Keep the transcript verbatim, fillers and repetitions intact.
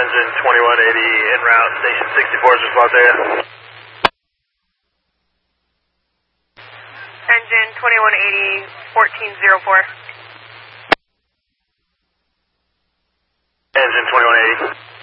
Engine twenty-one eighty en route, station sixty-four is response area. Engine twenty-one eighty, fourteen oh four. Engine twenty-one eighty.